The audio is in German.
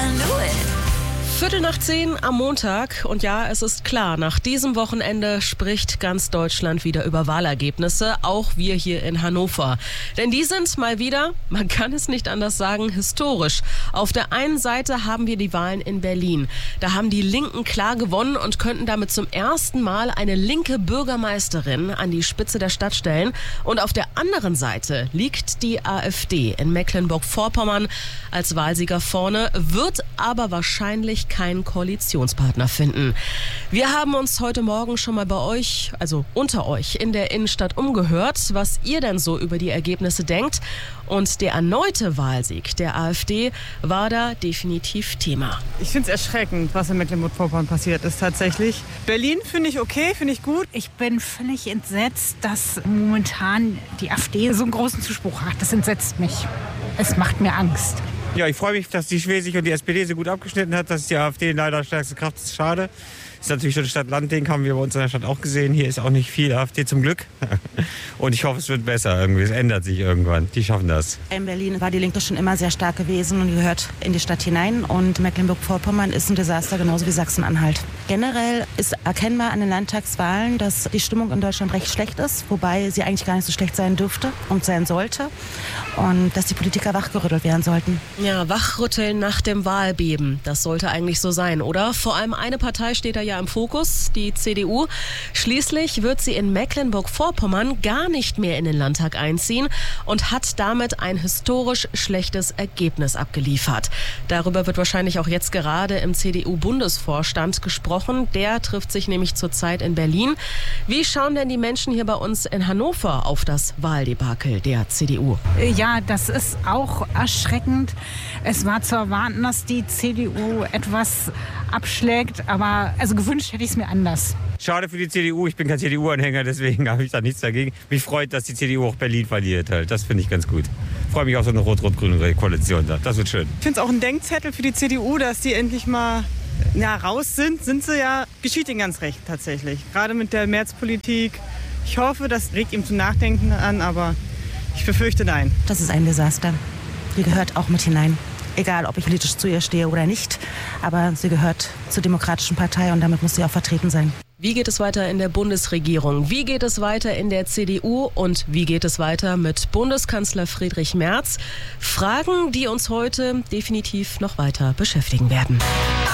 knew it. 9:15 am Montag und ja, es ist klar, nach diesem Wochenende spricht ganz Deutschland wieder über Wahlergebnisse, auch wir hier in Hannover. Denn die sind mal wieder, man kann es nicht anders sagen, historisch. Auf der einen Seite haben wir die Wahlen in Berlin. Da haben die Linken klar gewonnen und könnten damit zum ersten Mal eine linke Bürgermeisterin an die Spitze der Stadt stellen. Und auf der anderen Seite liegt die AfD in Mecklenburg-Vorpommern als Wahlsieger vorne, wird aber wahrscheinlich keinen Koalitionspartner finden. Wir haben uns heute Morgen schon mal bei euch, also unter euch, in der Innenstadt umgehört, was ihr denn so über die Ergebnisse denkt. Und der erneute Wahlsieg der AfD war da definitiv Thema. Ich finde es erschreckend, was in Mecklenburg-Vorpommern passiert ist tatsächlich. Berlin finde ich okay, finde ich gut. Ich bin völlig entsetzt, dass momentan die AfD so einen großen Zuspruch hat. Das entsetzt mich. Es macht mir Angst. Ja, ich freue mich, dass die Schwesig und die SPD so gut abgeschnitten hat. Das ist die AfD leider stärkste Kraft. Das ist schade. Das ist natürlich so ein Stadt-Land-Ding, haben wir bei uns in der Stadt auch gesehen. Hier ist auch nicht viel AfD zum Glück. Und ich hoffe, es wird besser irgendwie. Es ändert sich irgendwann. Die schaffen das. In Berlin war die Linke schon immer sehr stark gewesen und gehört in die Stadt hinein. Und Mecklenburg-Vorpommern ist ein Desaster, genauso wie Sachsen-Anhalt. Generell ist erkennbar an den Landtagswahlen, dass die Stimmung in Deutschland recht schlecht ist, wobei sie eigentlich gar nicht so schlecht sein dürfte und sein sollte. Und dass die Politiker wachgerüttelt werden sollten. Ja, wachrütteln nach dem Wahlbeben. Das sollte eigentlich so sein, oder? Vor allem eine Partei steht da ja im Fokus, die CDU. Schließlich wird sie in Mecklenburg-Vorpommern gar nicht mehr in den Landtag einziehen und hat damit ein historisch schlechtes Ergebnis abgeliefert. Darüber wird wahrscheinlich auch jetzt gerade im CDU-Bundesvorstand gesprochen. Der trifft sich nämlich zurzeit in Berlin. Wie schauen denn die Menschen hier bei uns in Hannover auf das Wahldebakel der CDU? Ja, das ist auch erschreckend. Es war zu erwarten, dass die CDU etwas abschlägt, aber also gewünscht hätte ich es mir anders. Schade für die CDU. Ich bin kein CDU-Anhänger, deswegen habe ich da nichts dagegen. Mich freut, dass die CDU auch Berlin verliert. Halt. Das finde ich ganz gut. Ich freue mich auf so eine rot-rot-grüne Koalition da. Das wird schön. Ich finde es auch ein Denkzettel für die CDU, dass die endlich mal raus sind. Sind sie ja, geschieht ihnen ganz recht tatsächlich. Gerade mit der Märzpolitik. Ich hoffe, das regt ihm zum Nachdenken an, aber ich befürchte nein. Das ist ein Desaster. Die gehört auch mit hinein. Egal, ob ich politisch zu ihr stehe oder nicht. Aber sie gehört zur Demokratischen Partei und damit muss sie auch vertreten sein. Wie geht es weiter in der Bundesregierung? Wie geht es weiter in der CDU? Und wie geht es weiter mit Bundeskanzler Friedrich Merz? Fragen, die uns heute definitiv noch weiter beschäftigen werden.